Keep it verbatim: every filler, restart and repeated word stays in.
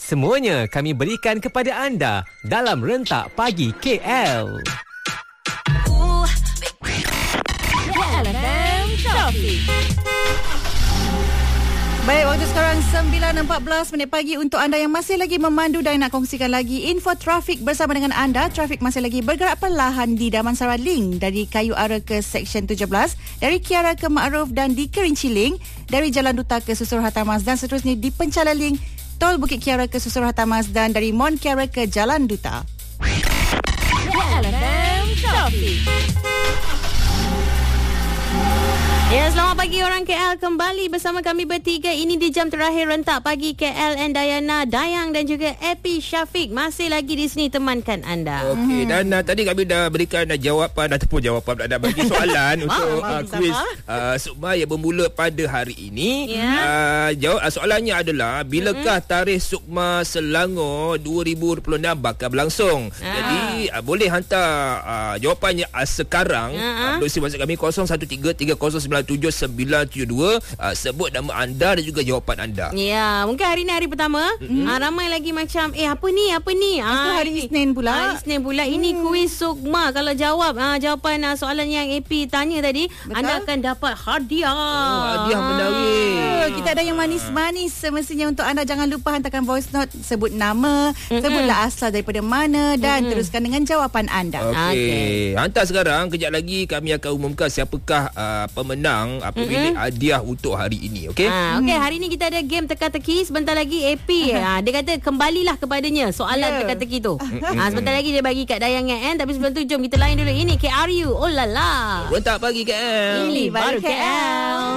Semuanya kami berikan kepada anda dalam Rentak Pagi K L. Baik, waktu sekarang sembilan empat belas minit pagi untuk anda yang masih lagi memandu dan nak kongsikan lagi info trafik bersama dengan anda. Trafik masih lagi bergerak perlahan di Damansara Link dari Kayu Ara ke Seksyen tujuh belas, dari Kiara ke Ma'ruf dan di Kerinci Link, dari Jalan Duta ke Susur Hatamas dan seterusnya di Penchala Link, Tol Bukit Kiara ke Susur Hatamas dan dari Mon Kiara ke Jalan Duta. Ya, selamat pagi orang K L, kembali bersama kami bertiga. Ini di jam terakhir Rentak Pagi K L. And Dayana, Dayang dan juga Epi Syafiq masih lagi di sini temankan anda. Okey, hmm. dan uh, tadi kami dah berikan uh, jawapan ataupun jawapan dah bagi soalan untuk uh, kuis uh, Sukma yang bermula pada hari ini. Yeah. Uh, jawab uh, soalannya adalah bilakah mm-hmm. tarikh Sukma Selangor dua ribu dua puluh enam bakal berlangsung. Ah. Jadi uh, boleh hantar uh, jawapannya uh, sekarang. Uh-huh. Uh, Berisi WhatsApp kami kosong satu tiga tiga kosong sembilan tujuh sembilan tujuh dua. Uh, sebut nama anda dan juga jawapan anda. Ya, mungkin hari ni hari pertama. Mm-hmm. Uh, ramai lagi macam eh apa ni apa ni. Ah, hari Isnin pula. Hari Isnin pula. Hmm. Ini kuis Sukma. Kalau jawab uh, jawapan uh, soalan yang A P tanya tadi, betul? Anda akan dapat hadiah. Oh, hadiah menarik. Oh, kita ada yang manis-manis semestinya untuk anda. Jangan lupa hantarkan voice note, sebut nama, mm-hmm. sebutlah asal daripada mana dan mm-hmm. teruskan dengan jawapan anda. Okey. Okay. Hantar sekarang. Kejap lagi kami akan umumkan siapakah uh, pemenang pemilik mm-hmm. hadiah untuk hari ini. Okey. Ha, okey, hari ni kita ada game teka-teki. Sebentar lagi A P ha, dia kata kembalilah kepadanya soalan yeah. teka-teki tu. Ha, sebentar lagi dia bagi kat Dayang N. Tapi sebelum tu jom kita layan dulu. Ini K R U. Oh la la. Rentak Pagi K L. Ini baru K L.